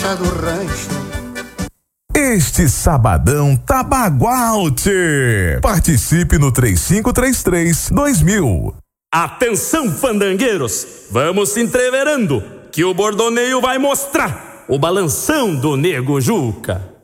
do rancho. Este sabadão tá bagual, tchê. Participe no 3533-2000. Atenção, fandangueiros, vamos se entreverando, que o bordoneio vai mostrar o balanção do Nego Juca.